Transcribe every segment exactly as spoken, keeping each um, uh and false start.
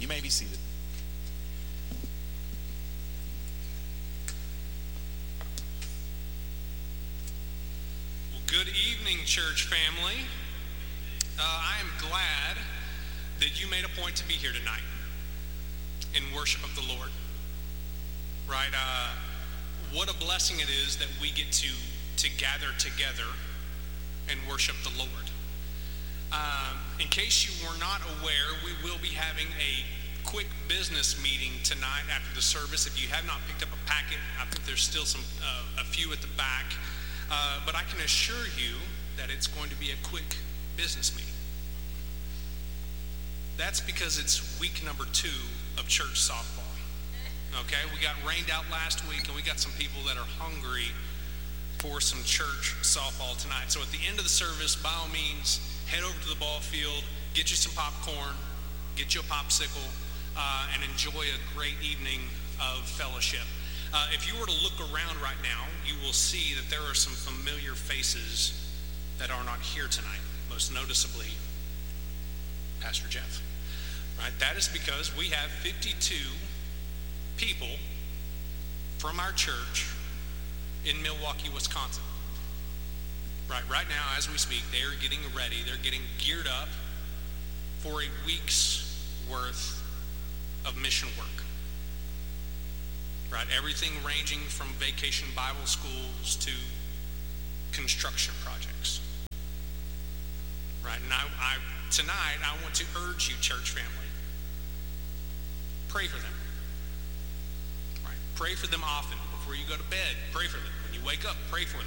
You may be seated. Well, good evening, church family. Uh, I am glad that you made a point to be here tonight in worship of the Lord. Right? Uh, what a blessing it is that we get to, to gather together and worship the Lord. Um, in case you were not aware, we will be having a quick business meeting tonight after the service. If you have not picked up a packet, I think there's still some uh, a few at the back. Uh, but I can assure you that it's going to be a quick business meeting. That's because it's week number two of church softball. Okay, we got rained out last week, and we got some people that are hungry for some church softball tonight. So at the end of the service, by all means, head over to the ball field, get you some popcorn, get you a popsicle, uh, and enjoy a great evening of fellowship. Uh, if you were to look around right now, you will see that there are some familiar faces that are not here tonight, most noticeably Pastor Jeff. Right? That is because we have fifty-two people from our church in Milwaukee, Wisconsin. Right, right now, as we speak, they are getting ready. They're getting geared up for a week's worth of mission work. Right, everything ranging from vacation Bible schools to construction projects. Right, and I, I tonight I want to urge you, church family, pray for them. Right, pray for them often before you go to bed. Pray for them when you wake up. Pray for them.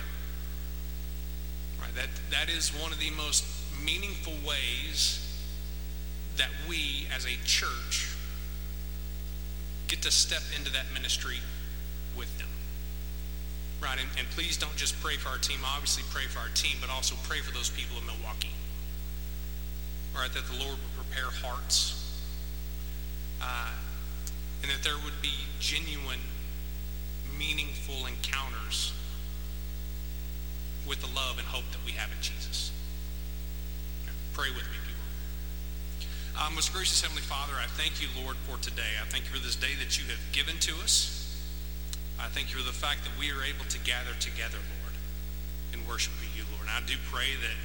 Right, that, that is one of the most meaningful ways that we as a church get to step into that ministry with them. Right, and, and please don't just pray for our team. Obviously pray for our team, but also pray for those people in Milwaukee. Right, that the Lord would prepare hearts. Uh, and that there would be genuine, meaningful encounters with the love and hope that we have in Jesus. Pray with me, people. Uh, most gracious Heavenly Father, I thank you, Lord, for today. I thank you for this day that you have given to us. I thank you for the fact that we are able to gather together, Lord, and worship you, Lord. And I do pray that,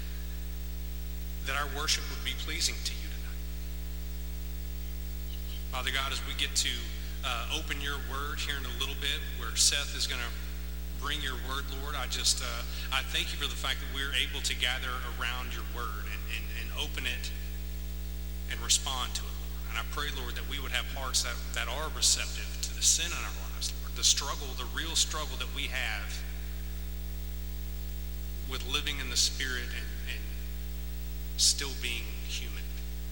that our worship would be pleasing to you tonight. Father God, as we get to uh, open your word here in a little bit, where Seth is going to bring your word, Lord, I just, uh, I thank you for the fact that we're able to gather around your word and, and, and open it and respond to it, Lord. And I pray, Lord, that we would have hearts that, that are receptive to the sin in our lives, Lord, the struggle, the real struggle that we have with living in the Spirit and, and still being human.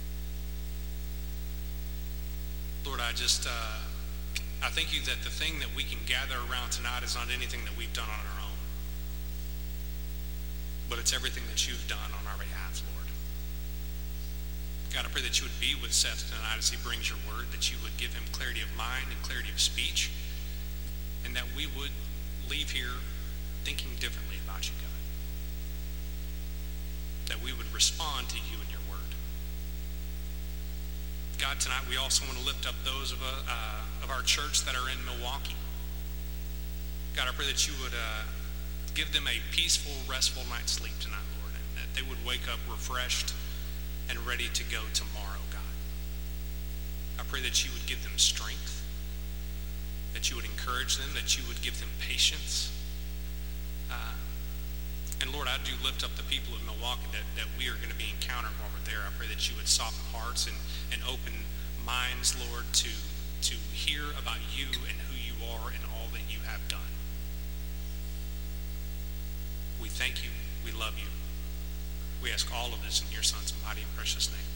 Lord, I just, uh, I thank you that the thing that we can gather around tonight is not anything that we've done on our own, but it's everything that you've done on our behalf, Lord. God, I pray that you would be with Seth tonight as he brings your word, that you would give him clarity of mind and clarity of speech, and that we would leave here thinking differently about you, God. That we would respond to you and your word. God, tonight we also want to lift up those of, uh, uh, of our church that are in Milwaukee. God, I pray that you would uh, give them a peaceful, restful night's sleep tonight, Lord, and that they would wake up refreshed and ready to go tomorrow, God. I pray that you would give them strength, that you would encourage them, that you would give them patience. Uh, and Lord, I do lift up the people of Milwaukee that, that we are going to be encountering while we're there. I pray that you would soften hearts and, and open minds, Lord, to, to hear about you and who you are and all that you have done. We thank you. We love you. We ask all of this in your Son's mighty and precious name.